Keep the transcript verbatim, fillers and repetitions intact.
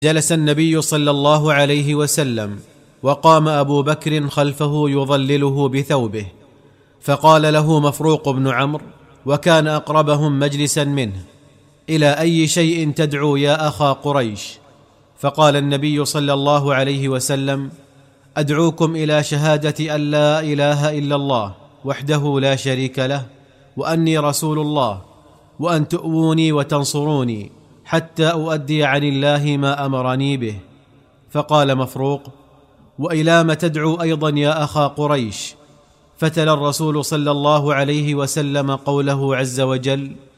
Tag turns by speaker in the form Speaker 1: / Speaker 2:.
Speaker 1: جلس النبي صلى الله عليه وسلم وقام أبو بكر خلفه يظلله بثوبه، فقال له مفروق بن عمرو وكان أقربهم مجلسا منه: إلى أي شيء تدعو يا أخا قريش؟ فقال النبي صلى الله عليه وسلم: أدعوكم إلى شهادة أن لا إله إلا الله وحده لا شريك له وأني رسول الله، وأن تؤووني وتنصروني حتى أؤدي عن الله ما أمرني به. فقال مفروق: وإلى ما تدعو أيضا يا أخا قريش؟ فتلا الرسول صلى الله عليه وسلم قوله عز وجل: